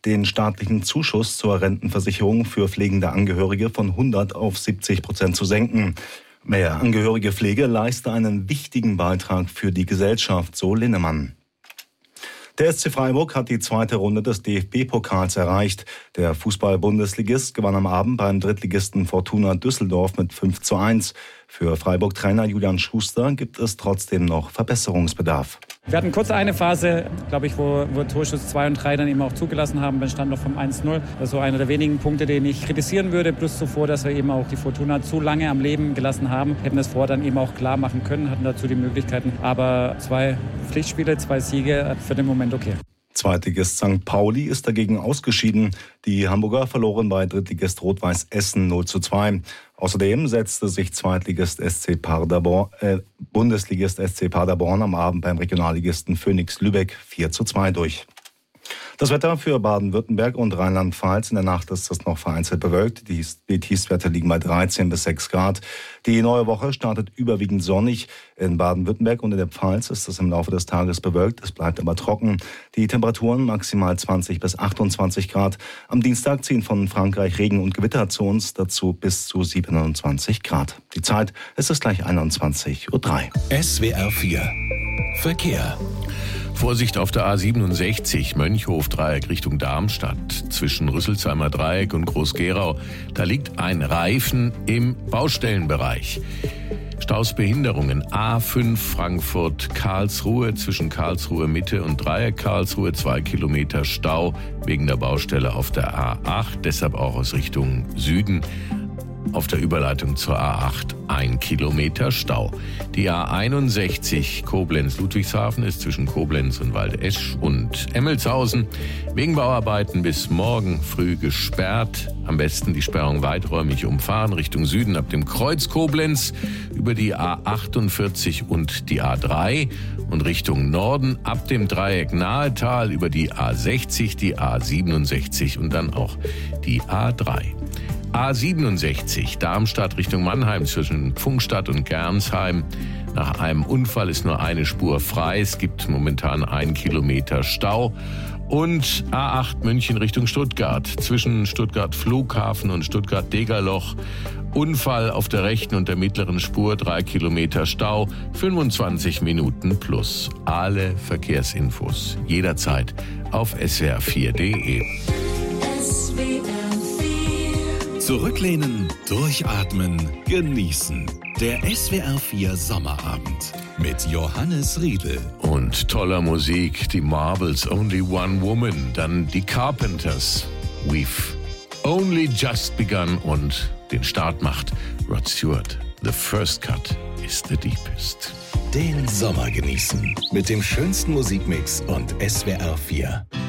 den staatlichen Zuschuss zur Rentenversicherung für pflegende Angehörige von 100 auf 70% zu senken. Mehr angehörige Pflege leiste einen wichtigen Beitrag für die Gesellschaft, so Linnemann. Der SC Freiburg hat die zweite Runde des DFB-Pokals erreicht. Der Fußball-Bundesligist gewann am Abend beim Drittligisten Fortuna Düsseldorf mit 5:1. Für Freiburg-Trainer Julian Schuster gibt es trotzdem noch Verbesserungsbedarf. Wir hatten kurz eine Phase, glaube ich, wo Torschuss 2 und 3 dann eben auch zugelassen haben, beim Stand noch vom 1:0. Das ist so einer der wenigen Punkte, den ich kritisieren würde. Plus zuvor, dass wir eben auch die Fortuna zu lange am Leben gelassen haben. Hätten das vorher dann eben auch klar machen können, hatten dazu die Möglichkeiten. Aber 2 Pflichtspiele, 2 Siege, für den Moment okay. Zweitligist St. Pauli ist dagegen ausgeschieden. Die Hamburger verloren bei Drittligist Rot-Weiß Essen 0:2. Außerdem setzte sich Bundesligist SC Paderborn am Abend beim Regionalligisten Phoenix Lübeck 4:2 durch. Das Wetter für Baden-Württemberg und Rheinland-Pfalz: In der Nacht ist es noch vereinzelt bewölkt. Die Tiefstwerte liegen bei 13 bis 6 Grad. Die neue Woche startet überwiegend sonnig. In Baden-Württemberg und in der Pfalz ist es im Laufe des Tages bewölkt. Es bleibt aber trocken. Die Temperaturen maximal 20 bis 28 Grad. Am Dienstag ziehen von Frankreich Regen- und Gewitter zu uns, dazu bis zu 27 Grad. Die Zeit ist es gleich 21:03 Uhr. SWR 4 Verkehr. Vorsicht auf der A67 Mönchhof-Dreieck Richtung Darmstadt zwischen Rüsselsheimer Dreieck und Groß-Gerau. Da liegt ein Reifen im Baustellenbereich. Stausbehinderungen A5 Frankfurt-Karlsruhe zwischen Karlsruhe Mitte und Dreieck Karlsruhe 2 Kilometer Stau wegen der Baustelle auf der A8, deshalb auch aus Richtung Süden. Auf der Überleitung zur A8 1 Kilometer Stau. Die A61 Koblenz-Ludwigshafen ist zwischen Koblenz und Waldesch und Emmelshausen wegen Bauarbeiten bis morgen früh gesperrt. Am besten die Sperrung weiträumig umfahren Richtung Süden ab dem Kreuz Koblenz über die A48 und die A3 und Richtung Norden ab dem Dreieck Nahetal über die A60, die A67 und dann auch die A3. A67 Darmstadt Richtung Mannheim zwischen Pfungstadt und Gernsheim. Nach einem Unfall ist nur eine Spur frei. Es gibt momentan 1 Kilometer Stau. Und A8 München Richtung Stuttgart zwischen Stuttgart Flughafen und Stuttgart Degerloch. Unfall auf der rechten und der mittleren Spur, 3 Kilometer Stau, 25 Minuten plus. Alle Verkehrsinfos jederzeit auf swr4.de. Zurücklehnen, durchatmen, genießen. Der SWR 4 Sommerabend mit Johannes Riedl. Und toller Musik, die Marbles, Only One Woman, dann die Carpenters, We've Only Just Begun und den Start macht Rod Stewart. The first cut is the deepest. Den Sommer genießen mit dem schönsten Musikmix und SWR 4.